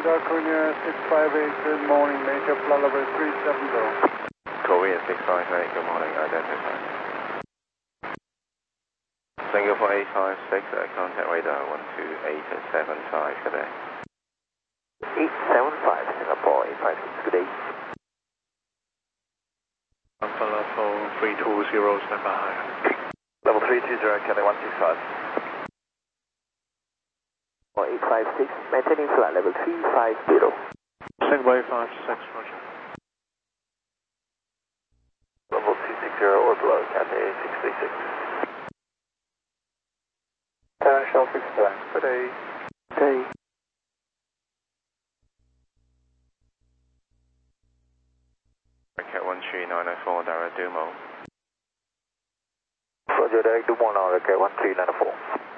radar Korea 658, good morning, major flight level 370. Korea 658, good morning, identify. Singapore 856, contact radar 12875, good day. 875, Singapore 856, good day. Level 320, stand by high. Level 320, Canada 165. 856, maintaining flight level 350. Singapore 856, roger. Level 260 or below, Cathay 636. Shell 67, good day. Day. Cat 13904, direct Dumo. Roger, direct Dumo now, Cat 13904.